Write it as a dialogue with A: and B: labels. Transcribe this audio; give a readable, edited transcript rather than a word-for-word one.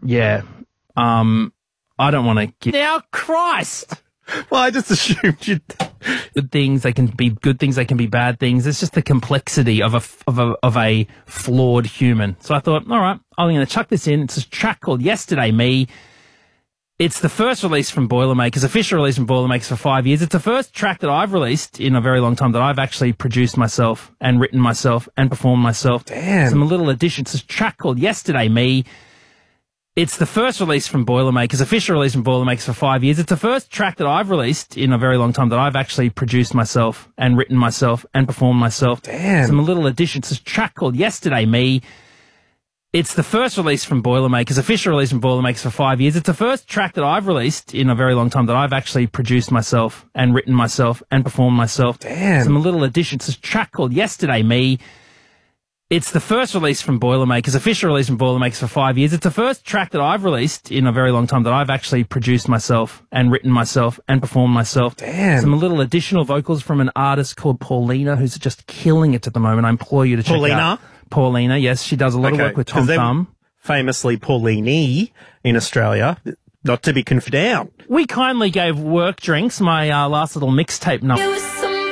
A: Yeah. I don't want to get... Now, Christ!
B: Well, I just assumed you'd...
A: Good things, they can be good things, they can be bad things. It's just the complexity of a flawed human. So I thought, all right, I'm going to chuck this in. It's a track called Yesterday Me. It's the first release from Boilermakers, official release from Boilermakers for 5 years. It's the first track that I've released in a very long time that I've actually produced myself and written myself and performed myself.
B: Damn.
A: Some little additions. It's a track called Yesterday Me. It's the first release from Boilermakers, official release from Boilermakers for 5 years. It's the first track that I've released in a very long time that I've actually produced myself and written myself and performed myself.
B: Damn.
A: Some little additions. It's a track called Yesterday Me. It's the first release from Boilermakers, official release from Boilermakers for 5 years. It's the first track that I've released in a very long time that I've actually produced myself and written myself and performed myself.
B: Damn.
A: Some little additions. It's a track called Yesterday Me. It's the first release from Boilermakers, official release from Boilermakers for 5 years. It's the first track that I've released in a very long time that I've actually produced myself and written myself and performed myself.
B: Damn.
A: Some little additional vocals from an artist called Paulina, who's just killing it at the moment. I implore you to check out. Paulina, yes. She does a lot of work with Tom Thumb.
B: Famously Paulini in Australia, not to be confused down.
A: We kindly gave Work Drinks, my last little mixtape number.